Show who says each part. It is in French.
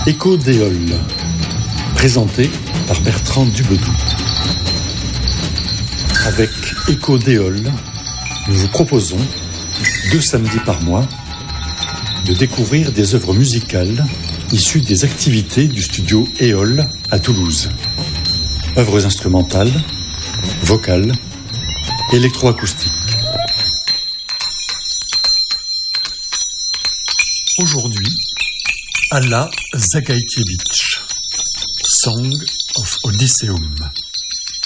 Speaker 1: Écho d'Éole, présenté par Bertrand Dubedou. Avec Écho d'Éole, nous vous proposons, 2 samedis par mois, de découvrir des œuvres musicales issues des activités du studio Éole à Toulouse. Œuvres instrumentales, vocales, électroacoustiques. Aujourd'hui, Alla Zagaïkiewicz, Song of Odysseum.